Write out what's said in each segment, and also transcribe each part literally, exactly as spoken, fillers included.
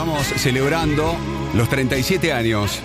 Estamos celebrando los treinta y siete años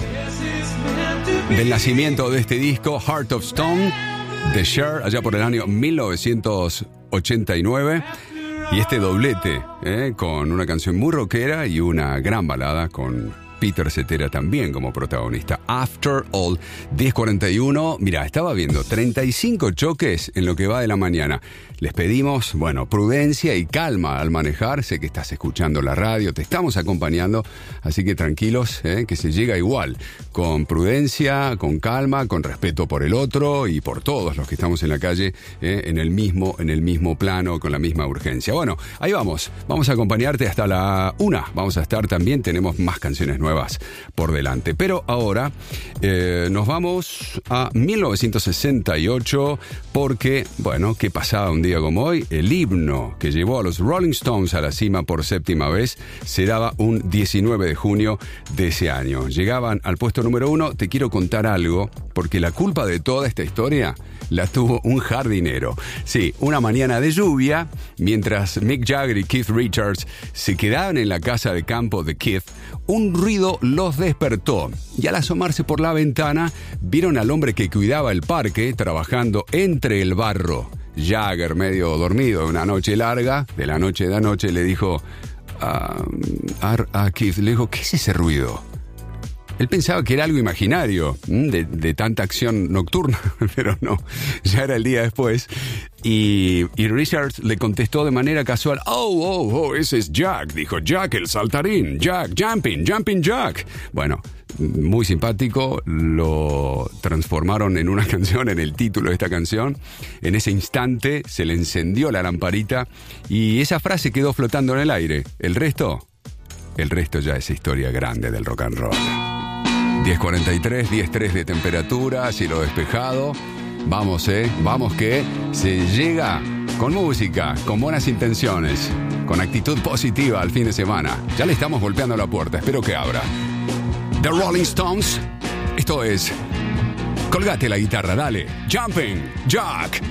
del nacimiento de este disco, Heart of Stone, de Cher, allá por el año mil novecientos ochenta y nueve. Y este doblete, eh, con una canción muy rockera y una gran balada con Peter Cetera también como protagonista. After All, diez cuarenta y uno. Mira, estaba viendo treinta y cinco choques en lo que va de la mañana. Les pedimos, bueno, prudencia y calma al manejar. Sé que estás escuchando la radio, te estamos acompañando, así que tranquilos, eh, que se llega igual, con prudencia, con calma, con respeto por el otro y por todos los que estamos en la calle, eh, en el mismo, en el mismo plano, con la misma urgencia. Bueno, ahí vamos, vamos a acompañarte hasta la una. Vamos a estar también, tenemos más canciones nuevas por delante. Pero ahora eh, nos vamos a mil novecientos sesenta y ocho porque, bueno, ¿qué pasaba un día como hoy? El himno que llevó a los Rolling Stones a la cima por séptima vez se daba un diecinueve de junio de ese año. Llegaban al puesto número uno. Te quiero contar algo, porque la culpa de toda esta historia la tuvo un jardinero. Sí, una mañana de lluvia, mientras Mick Jagger y Keith Richards se quedaban en la casa de campo de Keith, un ruido los despertó y al asomarse por la ventana vieron al hombre que cuidaba el parque trabajando entre el barro. Jagger, medio dormido de una noche larga, de la noche de anoche, le dijo a, a, a Keith, le dijo, ¿qué es ese ruido? Él pensaba que era algo imaginario, de, de tanta acción nocturna, pero no, ya era el día después. Y, y Richards le contestó de manera casual, oh, oh, oh, ese es Jack, dijo, Jack el saltarín, Jack, jumping, jumping Jack. Bueno, muy simpático, lo transformaron en una canción, en el título de esta canción. En ese instante se le encendió la lamparita y esa frase quedó flotando en el aire. El resto, el resto ya es historia grande del rock and roll. diez cuarenta y tres, diez tres de temperatura, cielo despejado. Vamos, eh, vamos que se llega con música, con buenas intenciones, con actitud positiva al fin de semana. Ya le estamos golpeando la puerta, espero que abra. The Rolling Stones, esto es... Colgate la guitarra, dale. Jumping Jack.